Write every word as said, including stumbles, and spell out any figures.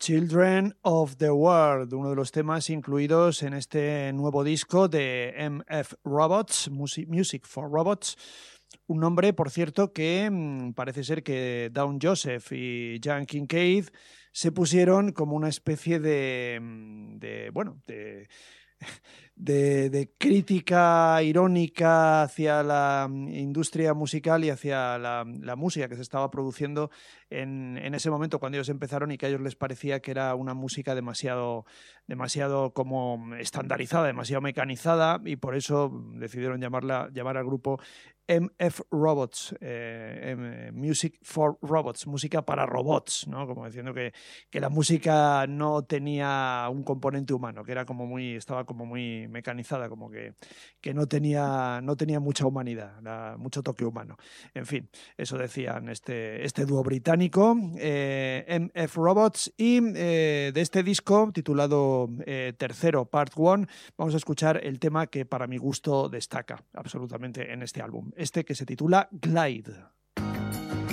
Children of the World, uno de los temas incluidos en este nuevo disco de M F Robots, Music for Robots, un nombre, por cierto, que mmm, parece ser que Dawn Joseph y Jan Kincaid se pusieron como una especie de, de bueno, de... De, de crítica irónica hacia la industria musical y hacia la, la música que se estaba produciendo en, en ese momento cuando ellos empezaron, y que a ellos les parecía que era una música demasiado, demasiado como estandarizada, demasiado mecanizada, y por eso decidieron llamarla, llamar al grupo M F Robots, eh, Music for Robots, música para robots, ¿no? Como diciendo que, que la música no tenía un componente humano, que era como muy, estaba como muy mecanizada, como que, que no tenía, no tenía mucha humanidad, la, mucho toque humano. En fin, eso decían este, este dúo británico, eh, M F Robots, y eh, de este disco titulado eh, Tercero, Part One, vamos a escuchar el tema que para mi gusto destaca absolutamente en este álbum, este que se titula Glide.